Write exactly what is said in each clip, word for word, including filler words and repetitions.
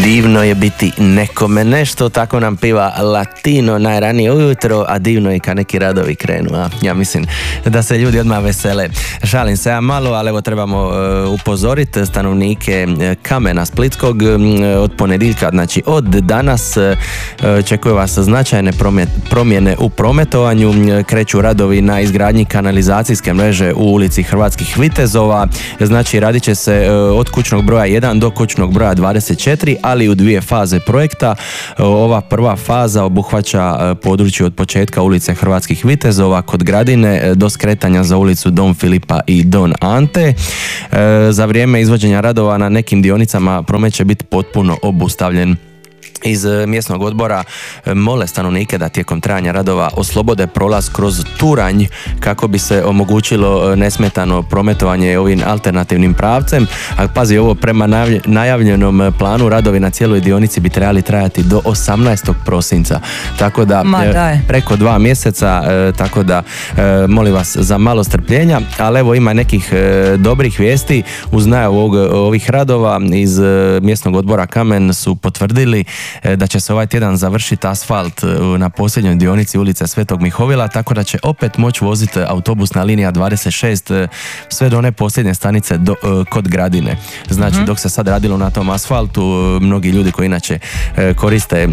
Divno je biti nekome nešto, tako nam piva Latino najranije ujutro, a divno je kad neki radovi krenu, a ja mislim da se ljudi odmah vesele. Šalim se ja malo, ali evo trebamo uh, upozoriti stanovnike Kamena Splitskog uh, od ponedjeljka, znači od danas uh, čekaju vas značajne promjene u prometovanju, kreću radovi na izgradnji kanalizacijske mreže u ulici Hrvatskih Vitezova, znači radit će se uh, od kućnog broja jedan do kućnog broja dvadeset četiri, ali u dvije faze projekta. Ova prva faza obuhvaća područje od početka ulice Hrvatskih Vitezova kod Gradine do skretanja za ulicu Don Filipa i Don Ante. Za vrijeme izvođenja radova na nekim dionicama promet će biti potpuno obustavljen. Iz mjesnog odbora mole stanovnike da tijekom trajanja radova oslobode prolaz kroz Turanj kako bi se omogućilo nesmetano prometovanje ovim alternativnim pravcem. A pazi ovo, prema najavljenom planu radovi na cijeloj dionici bi trebali trajati do osamnaestog prosinca. Tako da preko dva mjeseca, tako da molim vas za malo strpljenja, ali evo ima nekih dobrih vijesti. Uz najavu ovih radova iz mjesnog odbora Kamen su potvrdili da će se ovaj tjedan završiti asfalt na posljednjoj dionici ulice Svetog Mihovila, tako da će opet moći voziti autobusna linija dvadeset šest sve do one posljednje stanice do, kod Gradine. Znači, mm-hmm. dok se sad radilo na tom asfaltu, mnogi ljudi koji inače koriste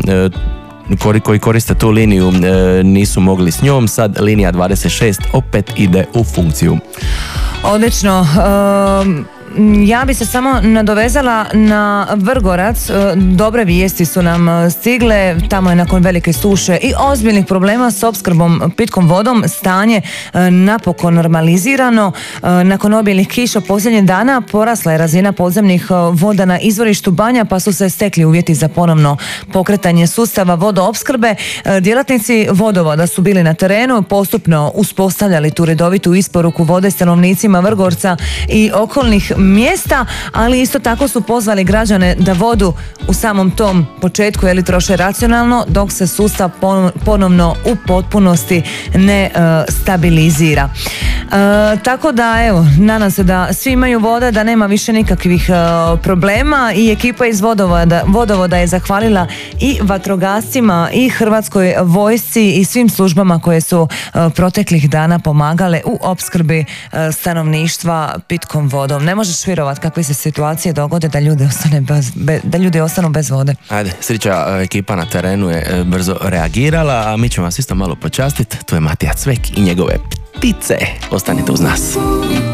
koji koriste tu liniju nisu mogli s njom, sad linija dvadeset šest opet ide u funkciju. Odlično. Um... Ja bi se samo nadovezala na Vrgorac. Dobre vijesti su nam stigle. Tamo je nakon velike suše i ozbiljnih problema s opskrbom pitkom vodom stanje napokon normalizirano. Nakon obilnih kiša posljednjih dana porasla je razina podzemnih voda na izvorištu Banja, pa su se stekli uvjeti za ponovno pokretanje sustava vodoopskrbe. Djelatnici vodovoda su bili na terenu, postupno uspostavljali tu redovitu isporuku vode stanovnicima Vrgorca i okolnih mjesta, ali isto tako su pozvali građane da vodu u samom tom početku jeli troše racionalno dok se sustav ponovno u potpunosti ne uh, stabilizira. Uh, tako da evo, nadam se da svi imaju vode, da nema više nikakvih uh, problema i ekipa iz vodovoda, vodovoda je zahvalila i vatrogascima i Hrvatskoj vojsci i svim službama koje su uh, proteklih dana pomagale u opskrbi uh, stanovništva pitkom vodom. Ne možeš vjerovat kakve se situacije dogode da ljudi ostane bez, be, da ljudi ostanu bez vode. Ajde, sreća, ekipa na terenu je brzo reagirala, a mi ćemo vas isto malo počastiti. Tu je Matija Cvek i njegove ptice. Ostanite uz nas.